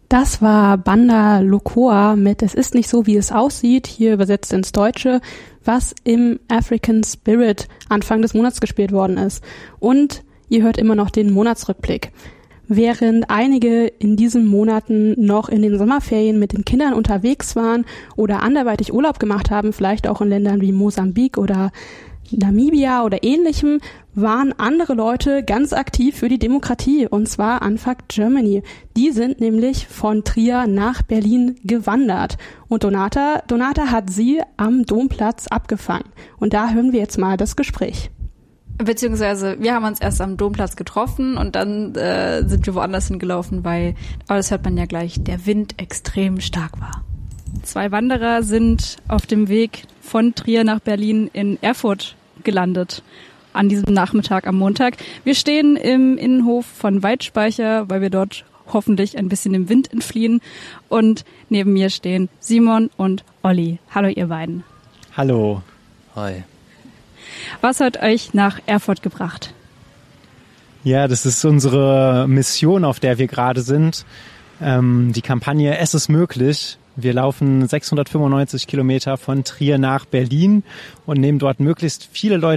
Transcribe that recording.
Das war Banda Lokoa mit Es ist nicht so, wie es aussieht, hier übersetzt ins Deutsche, was im African Spirit Anfang des Monats gespielt worden ist. Und ihr hört immer noch den Monatsrückblick. Während einige in diesen Monaten noch in den Sommerferien mit den Kindern unterwegs waren oder anderweitig Urlaub gemacht haben, vielleicht auch in Ländern wie Mosambik oder Namibia oder ähnlichem, waren andere Leute ganz aktiv für die Demokratie, und zwar Unfuck Germany. Die sind nämlich von Trier nach Berlin gewandert und Donata hat sie am Domplatz abgefangen. Und da hören wir jetzt mal das Gespräch. Beziehungsweise wir haben uns erst am Domplatz getroffen und dann sind wir woanders hingelaufen, aber das hört man ja gleich, der Wind extrem stark war. 2 Wanderer sind auf dem Weg von Trier nach Berlin in Erfurt gelandet an diesem Nachmittag am Montag. Wir stehen im Innenhof von Weidspeicher, weil wir dort hoffentlich ein bisschen dem Wind entfliehen. Und neben mir stehen Simon und Olli. Hallo ihr beiden. Hallo. Hi. Was hat euch nach Erfurt gebracht? Ja, das ist unsere Mission, auf der wir gerade sind. Die Kampagne Es ist möglich. Wir laufen 695 Kilometer von Trier nach Berlin und nehmen dort möglichst viele Leute